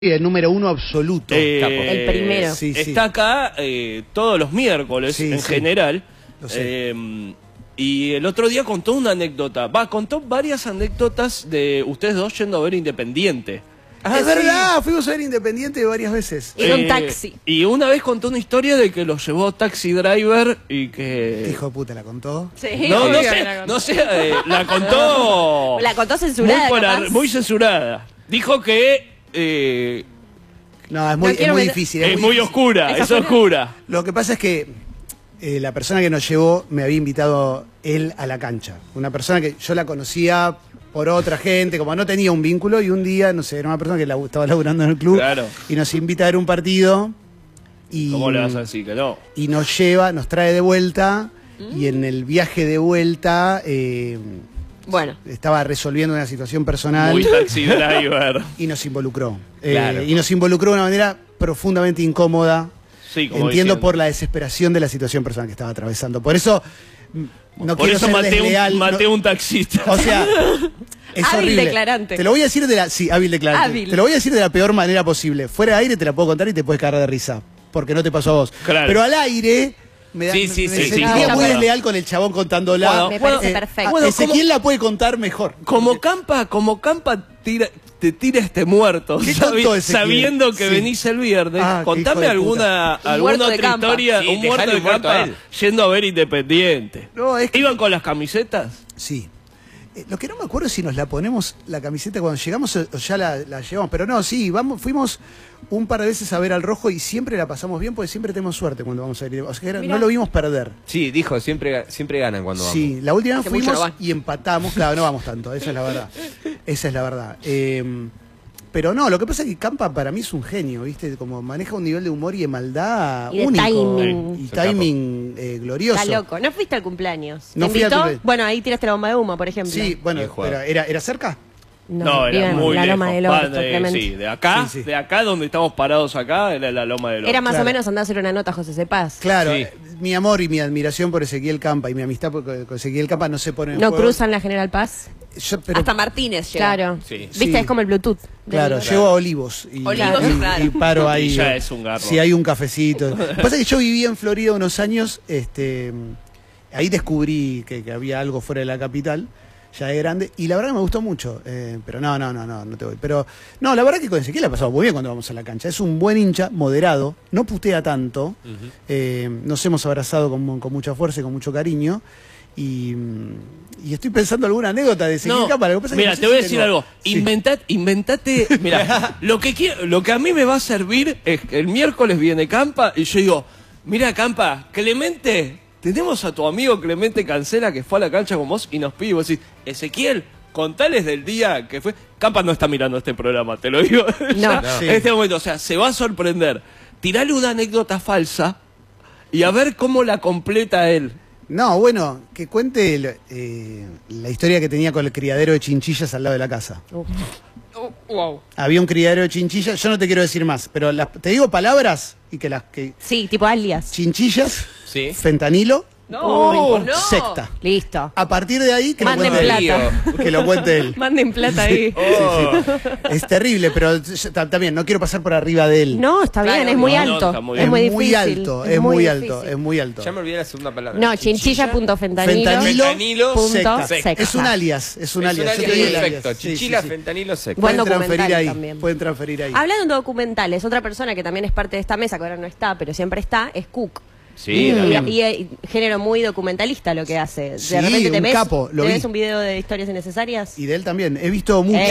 El número uno absoluto. El primero. Sí, sí. Está acá todos los miércoles, Sí, en sí. general. Lo sé. Y el otro día contó una anécdota. Contó varias anécdotas de ustedes dos yendo a ver Independiente. Es verdad, fuimos a ver Independiente varias veces. Era un taxi. Y una vez contó una historia de que los llevó Taxi Driver y que... Hijo de puta, ¿la contó? Sí, No obvio que sé, la contó. no sé, la contó... La contó censurada, capaz. muy censurada. Dijo que... No, es muy, No quiero es muy meter- difícil. es muy difícil. oscura, es oscura. Lo que pasa es que la persona que nos llevó me había invitado él a la cancha. Una persona que yo la conocía por otra gente, como no tenía un vínculo, y un día, no sé, era una persona que estaba laburando en el club Claro. y nos invita a ver un partido y, ¿Cómo le vas a decir que no? y nos lleva, nos trae de vuelta y en el viaje de vuelta Bueno, estaba resolviendo una situación personal Muy Taxi Driver. y nos involucró. Claro. Y nos involucró de una manera profundamente incómoda. Sí, como Entiendo diciendo. por la desesperación de la situación personal que estaba atravesando. Por eso no Por quiero eso ser maté desleal. maté un taxista. O sea, es Hábil horrible. declarante. Te lo voy a decir de la... Sí, hábil declarante. Hábil. Te lo voy a decir de la peor manera posible. Fuera de aire te la puedo contar y te puedes cagar de risa. Porque no te pasó a vos. Claro. Pero al aire... Me Sí, sí, me sí, sentía sí, muy bueno. desleal con el chabón contándola. Me parece perfecto. Bueno, Ezequiel la puede contar mejor. Como Campa te tira este muerto, ¿Qué contó Ezequiel? sabiendo que Sí. venís el viernes. Ah, qué Contame hijo de puta. alguna muerto de otra Campa. historia, Sí, un muerto dejale de un muerto a Campa él. yendo a ver Independiente. No, es que... ¿Iban con las camisetas? Sí. Lo que no me acuerdo es si nos la ponemos la camiseta cuando llegamos o ya la llevamos, pero no, sí, fuimos un par de veces a ver al Rojo y siempre la pasamos bien porque siempre tenemos suerte cuando vamos a ir. O sea, no lo vimos perder. Sí, dijo, siempre ganan cuando vamos. Sí, la última vez Que mucho fuimos no van. y empatamos, claro, no vamos tanto, esa es la verdad. Esa es la verdad. Pero no, lo que pasa es que Campa para mí es un genio, ¿viste? Como maneja un nivel de humor y de maldad Y de único. timing. Y Es un timing glorioso. está loco. No fuiste al cumpleaños. No ¿Te fui al invitó? cumpleaños. Bueno, ahí tiraste la bomba de humo, por ejemplo. Sí, bueno, Bien jugado. ¿era cerca? No, vive era en muy la lejos. Loma del Orto, Clemente. Sí, de acá, Sí, sí. de acá donde estamos parados acá, era la Loma del Orto. Era más Claro. o menos andar a hacer una nota a José Cepaz. Claro, Sí. mi amor y mi admiración por Ezequiel Campa y mi amistad con Ezequiel Campa no se ponen en No juego. cruzan la General Paz. Pero, Hasta Martínez llega. Claro. Sí. Viste, Sí. es como el Bluetooth. claro, llego a Olivos y, Olivos, y- claro. y paro ahí. Y ya es un garro. Si hay un cafecito. Lo que pasa es que yo vivía en Florida unos años, ahí descubrí que había algo fuera de la capital, ya de grande, y la verdad me gustó mucho. Pero no te voy. Pero no, la verdad que con Ezequiel la pasamos muy bien cuando vamos a la cancha. Es un buen hincha, moderado, no putea tanto. Nos hemos abrazado con mucha fuerza y con mucho cariño. Y estoy pensando alguna anécdota de Ezequiel Campa. Lo que pasa es que mira, no sé te voy a si decir tengo. algo. Sí. Inventate. Mira, lo que a mí me va a servir es que el miércoles viene Campa y yo digo, mira Campa, Clemente, tenemos a tu amigo Clemente Cancela que fue a la cancha con vos y nos pide, y vos decís, Ezequiel, contales del día que fue. Campa no está mirando este programa, te lo digo. No. Sí. En este momento, o sea, se va a sorprender. Tirale una anécdota falsa y a ver cómo la completa él. No, bueno, que cuente la historia que tenía con el criadero de chinchillas al lado de la casa. Wow. Había un criadero de chinchillas, yo no te quiero decir más, pero te digo palabras y que las que Sí, tipo alias. chinchillas, Sí. fentanilo, No. secta. Listo. A partir de ahí que lo Manden cuente él. plata. Que lo cuente él. Manden plata ahí. Oh. Es terrible, pero también no quiero pasar por arriba de él. No, está bien, Claro, es muy no, alto. está muy es muy muy difícil. alto, es muy alto, es muy alto. Ya me olvidé la segunda palabra. No, chinchilla.fentanilo. Fentanilo, punto secta. secta. Es un alias, es un Es alias. un Yo te digo el alias alias. perfecto. Sí, sí, Chinchila, sí. fentanilo, secta. Buen Pueden transferir documental ahí. también. Pueden transferir ahí. Hablando de documentales, otra persona que también es parte de esta mesa, que ahora no está, pero siempre está, es Cook. Sí, y, también. y género muy documentalista lo que hace. Sí, De repente te un ves, capo, lo te vi. ves un video de historias innecesarias. Y de él también. He visto muchos.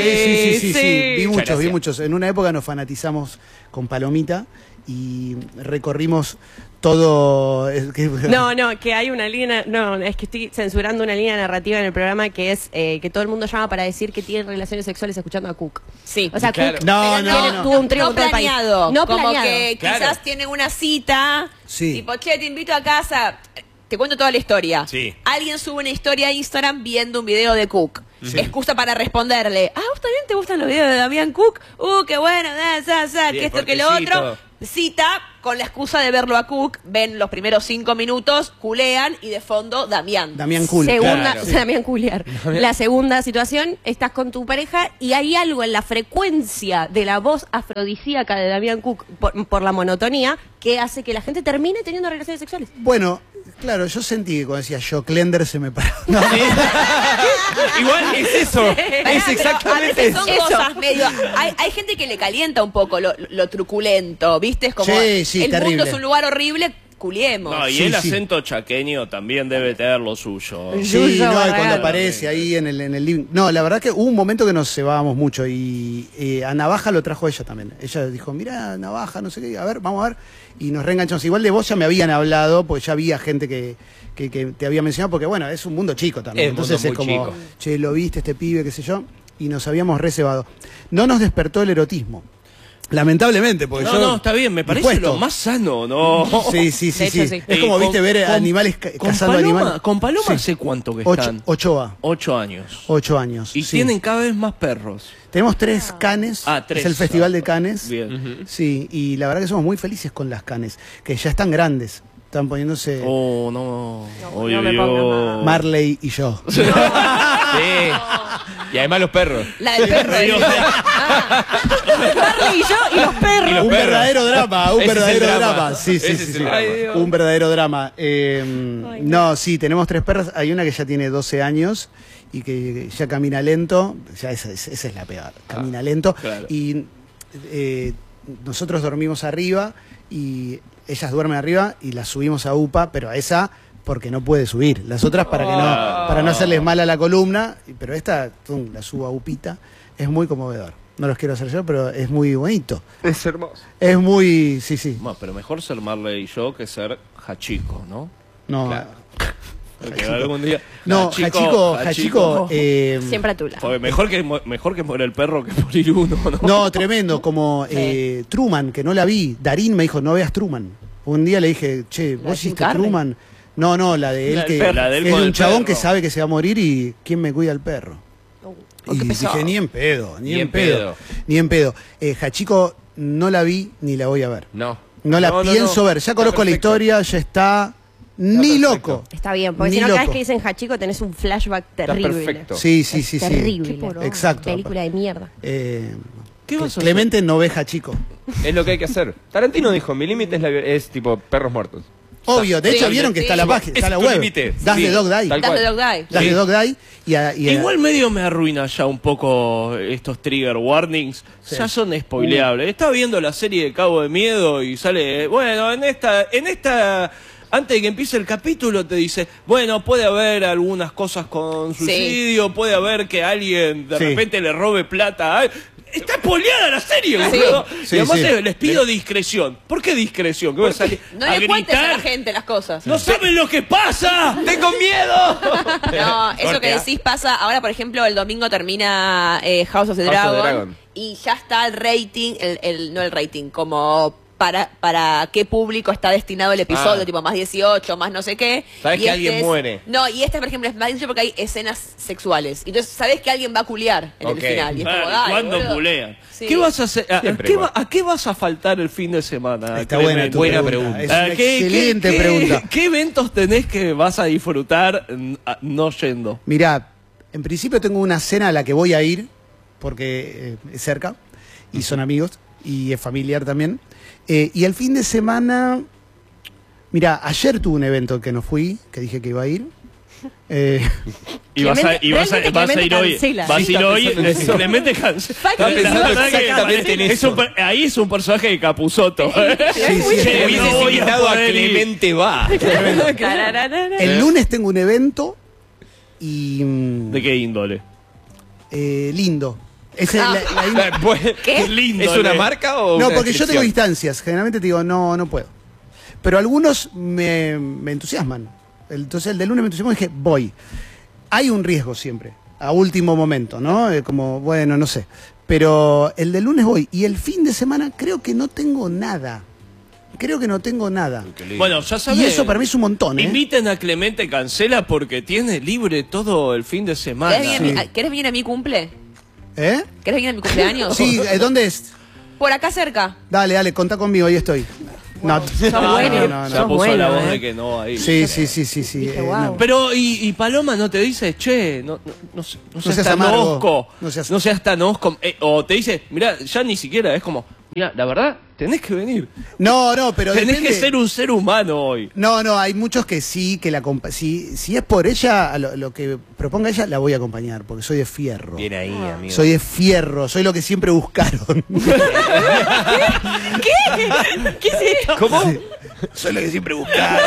Sí. Vi muchos, vi gracias. muchos. En una época nos fanatizamos con Palomita y recorrimos todo. No, que hay una línea, no, es que estoy censurando una línea narrativa en el programa que es que todo el mundo llama para decir que tiene relaciones sexuales escuchando a Cook. Sí. O sea, Claro. Cook No, tiene- no. tuvo un trío No con todo el país. planeado. No como planeado. que Claro. quizás tienen una cita. Sí. Tipo, che, te invito a casa. Te cuento toda la historia. Sí. Alguien sube una historia a Instagram viendo un video de Cook. Excusa para responderle. Ah, ¿vos también te gustan los videos de Damián Cook? Qué bueno, Sí, que esto, que lo cortecito. otro. Cita con la excusa de verlo a Cook, ven los primeros 5 minutos, culean y de fondo Damián. Damián Cool. Segunda, claro. Damián Culiar. La segunda situación, estás con tu pareja y hay algo en la frecuencia de la voz afrodisíaca de Damián Cook por la monotonía que hace que la gente termine teniendo relaciones sexuales. Bueno, claro, yo sentí que cuando decía yo, Klender se me paró. No, Igual es eso. Es Pero exactamente a veces son eso. cosas medio... Hay gente que le calienta un poco lo truculento, ¿viste? Es como, Sí, el terrible. mundo es un lugar horrible, culiemos. No, y Sí, el sí. acento chaqueño también debe tener lo suyo. Sí, Yuyo no, y Barragán. cuando aparece ahí en el living. No, la verdad que hubo un momento que nos cebábamos mucho y a Navaja lo trajo ella también. Ella dijo, mira, Navaja, no sé qué, a ver, vamos a ver. Y nos reenganchamos. Igual de vos ya me habían hablado, pues ya había gente que te había mencionado, porque bueno, es un mundo chico también. Es un Entonces mundo es muy como, chico. che, lo viste, este pibe, qué sé yo. Y nos habíamos recebado. No nos despertó el erotismo. Lamentablemente, porque yo... No, está bien, me parece dispuesto. lo más sano, ¿no? Sí, sí, De sí, hecho, sí. sí. Es como, viste, ver animales cazando animales. ¿Con Paloma Sí. hace cuánto que Ocho- están? Ochoa. 8 años. 8 años. Y sí. tienen cada vez más perros. Tenemos 3 canes. Ah, 3. Es el Festival de Canes. Bien. Sí, y la verdad que somos muy felices con las canes, que ya están grandes. Están poniéndose Oh, no. No, no me pongas más. Marley y yo. Sí. Y además los perros. La del perro. Dios. Marley y yo y los perros. Y los Un perros. verdadero drama, un Ese es el verdadero drama. drama. Sí, sí, Ese sí. es sí. el drama. Un verdadero drama. No, sí, tenemos 3 perras. Hay una que ya tiene 12 años y que ya camina lento. Ya esa es la peor. Camina lento. claro. Y nosotros dormimos arriba y ellas duermen arriba y las subimos a UPA, pero a esa porque no puede subir. Las otras para no hacerles mal a la columna, pero esta la subo a UPita. Es muy conmovedor. No los quiero hacer yo, pero es muy bonito. Es hermoso. Es muy... Sí, sí. Bueno, pero mejor ser Marley y yo que ser Hachiko, ¿no? No, Claro. Porque algún día... no, Hachiko... Siempre a tu lado. Porque mejor que muere el perro que morir uno, ¿no? no, tremendo, como Truman, que no la vi. Darín me dijo, no veas Truman. Un día le dije, che, ¿La ¿vos de Jim hiciste Carrey? Truman? No, la de él, La del que, perro. La de él que es con un el chabón perro. que sabe que se va a morir y ¿quién me cuida al perro? Y qué pesado. dije, ni en pedo, Ni en pedo. ni en pedo. Hachiko no la vi ni la voy a ver. No. No la No, pienso no. ver. Ya Está conozco la perfecto. historia, ya está... Ni perfecto. loco. Está bien, porque Ni si no, cada vez loco. que dicen Hachiko tenés un flashback terrible. perfecto. Sí, sí, sí, sí. Terrible. Qué porón. Exacto. Película de mierda. ¿Qué vas a Clemente no ve Hachiko. Es lo que hay que hacer. Tarantino dijo, mi límite es tipo perros muertos. Obvio, de Sí, hecho vieron que sí. está la página, está Es la tu web. límite. Das Sí, de Dog Die. tal Das cual. de Dog Die. Das de Dog Die y Igual medio me arruina ya un poco estos trigger warnings. Ya son spoileables. Estaba viendo la serie de Cabo de Miedo y sale, bueno, en esta antes de que empiece el capítulo te dice, bueno, puede haber algunas cosas con suicidio, puede haber que alguien de Sí. repente le robe plata. Está spoileada la serie, Sí. boludo. Sí, y además sí. les pido discreción. ¿Por qué discreción? ¿Qué voy a salir No a le cuentes a la gritar? gente las cosas. ¡No saben lo que pasa! ¡Tengo miedo! No, eso Corte, que ¿ah? decís pasa. Ahora, por ejemplo, el domingo termina House of the House of the Dragon, Dragon. y ya está el rating, no el rating, como para qué público está destinado el episodio, Ah. tipo más 18, más no sé qué. Sabés Y que alguien es- muere. No, y este, por ejemplo, es más 18 porque hay escenas sexuales. Entonces, sabés que alguien va a culiar en Ok. el final. Y es como, Claro, dale, ¿cuándo boludo. culean? Sí. ¿Qué vas a hacer? Siempre igual. ¿A qué vas a faltar el fin de semana? Está buena tu Buena pregunta. pregunta. Es una excelente pregunta. ¿Qué eventos tenés que vas a disfrutar no yendo? Mirá, en principio tengo una cena a la que voy a ir, porque es cerca, y son amigos, y es familiar también. Y el fin de semana, mirá, ayer tuve un evento que no fui, que dije que iba a ir. Y vas a Clemente ir hoy. cancela. Vas a ir hoy. pensando en eso. Clemente cancela. Estaba La pensando verdad que exactamente en es eso. ahí es un personaje de Capuzotto. Sí, sí, Che, Hubieses no voy a invitado a poder ir. Clemente va. el lunes tengo un evento y... ¿De qué índole? lindo. Esa es la- Pues, ¿Qué? Lindo. ¿Es una marca o No, una porque yo tengo descripción? distancias. Generalmente te digo, no puedo. Pero algunos me entusiasman. Entonces el de lunes me entusiasmó y dije, voy. Hay un riesgo siempre, a último momento, ¿no? Como, bueno, no sé. Pero el de lunes voy. Y el fin de semana creo que no tengo nada. Creo que no tengo nada. Bueno, ya sabes. Y eso para mí es un montón, ¿eh? Inviten a Clemente Cancela porque tiene libre todo el fin de semana. ¿Querés venir a mi cumple? ¿Eh? ¿Querés venir a mi cumpleaños? Sí, ¿dónde es? Por acá cerca. Dale, contá conmigo, ahí estoy. No, Sos bueno, no, Ya sos puso bueno, la voz ¿eh? de que no ahí. Sí. Dije, wow. Pero, y Paloma no te dice, che, no seas seas tan amargo. osco, No seas- no seas tan osco. O te dice, mira, ya ni siquiera, es como, mira, la verdad, tenés que venir. No, pero Tenés depende. que ser un ser humano hoy. No, hay muchos que sí, que si es por ella, a lo que proponga ella, la voy a acompañar, porque soy de fierro. Bien ahí, amigo. Soy de fierro, soy lo que siempre buscaron. ¿Qué es esto? ¿Cómo? Soy lo que siempre buscaron.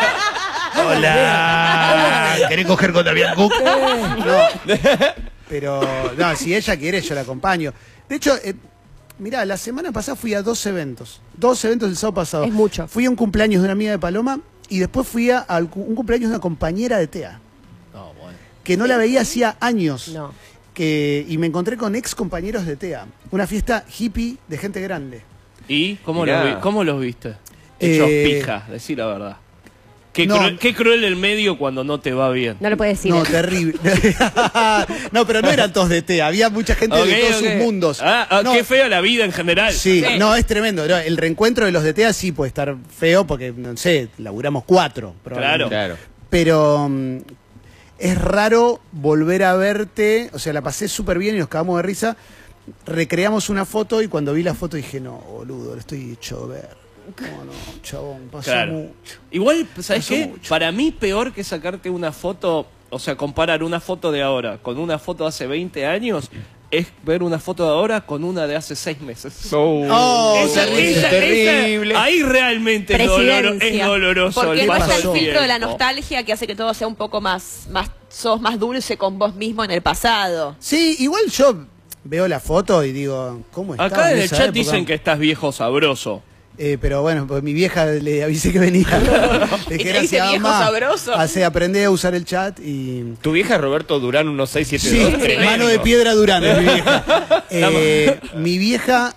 Hola. ¿Querés coger con Damián Cook? No. Pero, no, si ella quiere, yo la acompaño. De hecho, mirá, la semana pasada fui a 2 eventos. 2 eventos el sábado pasado. Es mucho. Fui a un cumpleaños de una amiga de Paloma y después fui a un cumpleaños de una compañera de TEA. No, bueno. Que no la veía hacía años. No. Y me encontré con ex compañeros de TEA. Una fiesta hippie de gente grande. ¿Y cómo, Mirá. cómo los viste? Hechos Eh, pija, decí la verdad. Qué, no. qué cruel el medio cuando no te va bien. No lo puedes decir. No, terrible. No, pero no eran todos de TEA. Había mucha gente Ok, de todos ok. sus mundos. No, qué fea la vida en general. Sí, no, es tremendo. No, el reencuentro de los de TEA sí puede estar feo porque, no sé, laburamos 4. probablemente. Claro. Pero es raro volver a verte. O sea, la pasé súper bien y nos cagamos de risa. Recreamos una foto y cuando vi la foto dije, no, boludo, lo estoy hecho ver. No, chabón, pasó Claro. mucho. Igual, ¿sabes Pasó qué? mucho. Para mí, peor que sacarte una foto, o sea, comparar una foto de ahora con una foto de hace 20 años, es ver una foto de ahora con una de hace 6 meses. Oh, terrible. Ahí realmente es, Presidencia. es doloroso. Porque el no está paso el del filtro de la tiempo. nostalgia que hace que todo sea un poco sos más dulce con vos mismo en el pasado. Sí, igual yo veo la foto y digo, ¿cómo está? Acá en el chat dicen que estás viejo sabroso. Pero bueno, pues mi vieja le avisé que venía. Le ¿Y dije, te dice gracias, viejo mamá. sabroso? Aprendí a usar el chat y... Tu vieja es Roberto Durán, 1672. Sí, mano de piedra Durán es mi vieja. Mi vieja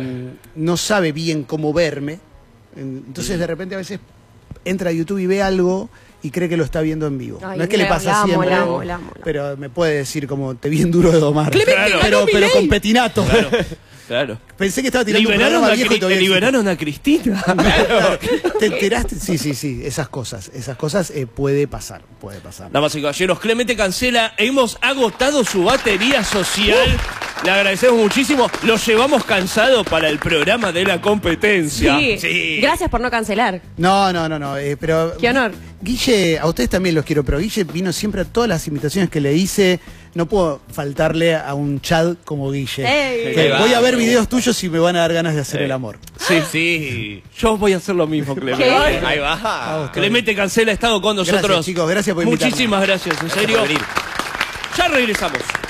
no sabe bien cómo verme. Entonces de repente a veces entra a YouTube y ve algo y cree que lo está viendo en vivo. Ay, No es que le pasa la amo, siempre, la amo, la amo. pero me puede decir como te vi en Duro de domar. Claro. Pero con petinato. Claro. Pensé que estaba tirando un Liberaron programa a, viejo y todavía existe. liberaron a Cristina. Claro. ¿Te enteraste? Sí, esas cosas puede pasar. Damas y caballeros, Clemente Cancela, hemos agotado su batería social. Le agradecemos muchísimo. Lo llevamos cansado para el programa de la competencia. Sí. Gracias por no cancelar. No, pero... Qué honor. Guille, a ustedes también los quiero, pero Guille vino siempre a todas las invitaciones que le hice. No puedo faltarle a un Chad como Guille. Ey. Que Ahí va, voy a ver me videos tuyos y me van a dar ganas de hacer el amor. Sí. Yo voy a hacer lo mismo, Clemente. Ahí va. Clemente Cancela ha estado con nosotros. Gracias, chicos, gracias por invitarme. Muchísimas gracias, en serio. por venir. Ya regresamos.